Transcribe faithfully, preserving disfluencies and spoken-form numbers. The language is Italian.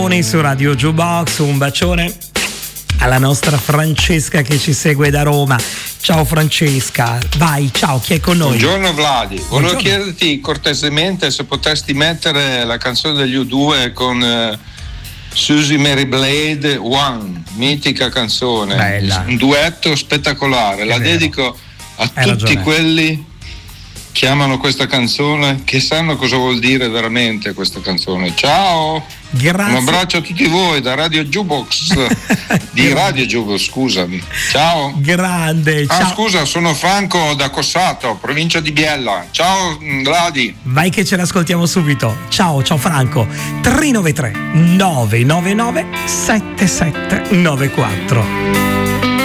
Su Radio Jukebox, un bacione alla nostra Francesca che ci segue da Roma. Ciao Francesca, vai, ciao, chi è con noi? Buongiorno Vladi, volevo chiederti cortesemente se potresti mettere la canzone degli U due con uh, Susie Mary Blade One, mitica canzone. Bella. Un duetto spettacolare, È la vero. dedico a Hai tutti ragione. quelli che amano questa canzone, che sanno cosa vuol dire veramente questa canzone. Ciao! Grazie. Un abbraccio a tutti voi da Radio Jukebox, di Radio Jukebox, scusami. Ciao. Grande, Ah, ciao. scusa, sono Franco da Cossato, provincia di Biella. Ciao, Vladi. Vai che ce l'ascoltiamo subito. Ciao, ciao Franco. tre nove tre nove nove nove sette sette nove quattro.